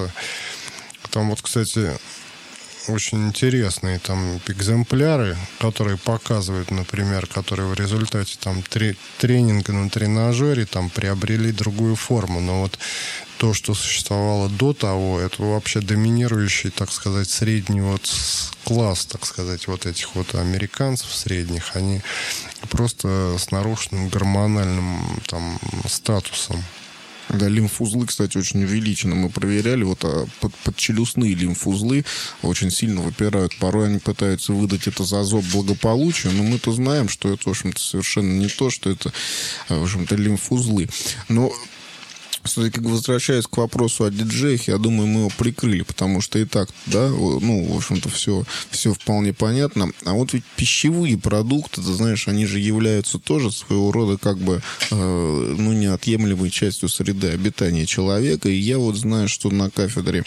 Там вот, кстати, очень интересные там экземпляры, которые показывают, например, которые в результате там тре- тренинга на тренажере там приобрели другую форму. Но вот то, что существовало до того, это вообще доминирующий, так сказать, средний вот класс, так сказать, вот этих вот американцев средних, они просто с нарушенным гормональным там статусом. Да, лимфузлы, кстати, очень увеличены. Мы проверяли, вот а, под, подчелюстные лимфузлы очень сильно выпирают. Порой они пытаются выдать это за зоб благополучия, но мы-то знаем, что это, в общем-то, совершенно не то, что это, в общем-то, лимфузлы. Но все-таки, возвращаясь к вопросу о диджеях, я думаю, мы его прикрыли, потому что и так, да, ну, в общем-то, все, все вполне понятно. А вот ведь пищевые продукты, ты знаешь, они же являются тоже своего рода как бы, э, ну, неотъемлемой частью среды обитания человека. И я вот знаю, что на кафедре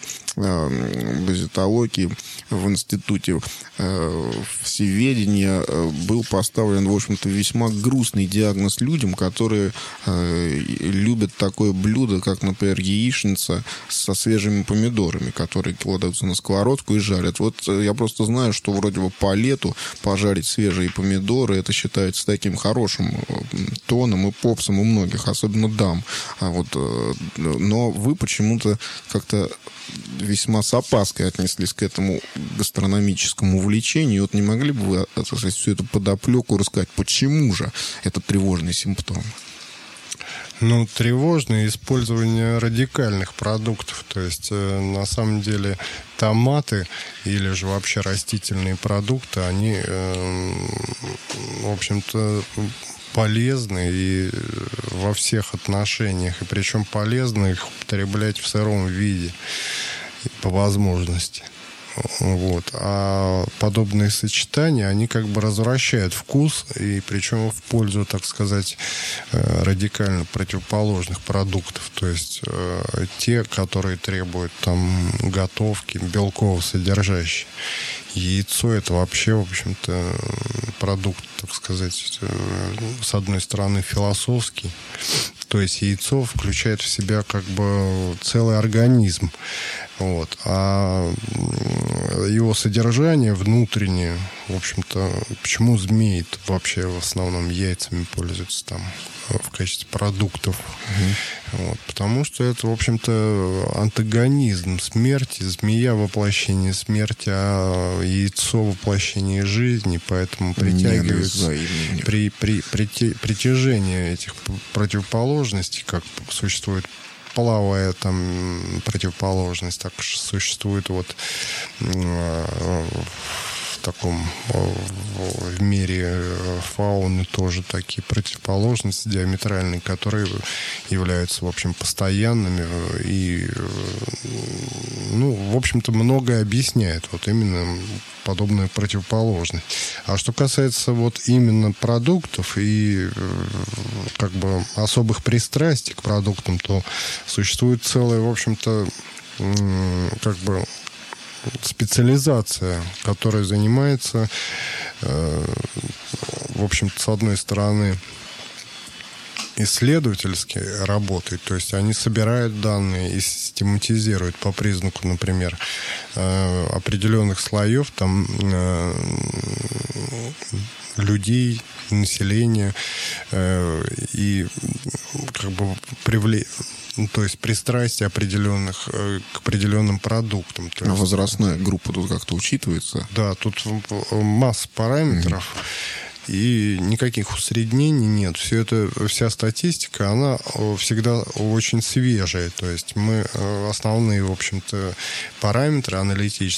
э, базитологии в институте э, всеведения э, был поставлен, в общем-то, весьма грустный диагноз людям, которые э, любят такое блюдо, как, например, яичница со свежими помидорами, которые кладутся на сковородку и жарят. Вот я просто знаю, что вроде бы по лету пожарить свежие помидоры, это считается таким хорошим тоном и попсом у многих, особенно дам. А вот, но вы почему-то как-то весьма с опаской отнеслись к этому гастрономическому увлечению. Вот не могли бы вы, так сказать, всю эту подоплеку рассказать, почему же это тревожный симптом? Ну, тревожное использование радикальных продуктов. То есть, э, на самом деле, томаты или же вообще растительные продукты, они, э, в общем-то, полезны и во всех отношениях. И причем полезно их употреблять в сыром виде по возможности. Вот. А подобные сочетания, они как бы развращают вкус, и причем в пользу, так сказать, радикально противоположных продуктов. То есть э, те, которые требуют там готовки, белково-содержащие. Яйцо — это вообще, в общем-то, продукт, так сказать, с одной стороны, философский. То есть яйцо включает в себя как бы целый организм. Вот. А его содержание внутреннее, в общем-то, почему змеи вообще в основном яйцами пользуются там в качестве продуктов. Угу. Вот, потому что это, в общем-то, антагонизм смерти. Змея — воплощение смерти, а яйцо — воплощение жизни. Поэтому притягиваются при, при, при, притяжение этих противоположностей, как существует половая там противоположность, так существует вот в таком в мире фауны тоже такие противоположности диаметральные, которые являются, в общем, постоянными и, ну, в общем-то, многое объясняет вот именно подобная противоположность. А что касается вот именно продуктов и как бы особых пристрастий к продуктам, то существует целая, в общем-то, как бы специализация, которая занимается, в общем-то, с одной стороны, исследовательской работой, то есть они собирают данные и систематизируют по признаку, например, определенных слоев там людей, населения, и как бы привлечь, ну, то есть пристрастие определенных к определенным продуктам. То есть, а возрастная группа тут как-то учитывается? Да, тут масса параметров. Mm-hmm. И никаких усреднений нет. Все это, вся статистика, она всегда очень свежая. То есть мы основные, в общем-то, параметры аналитические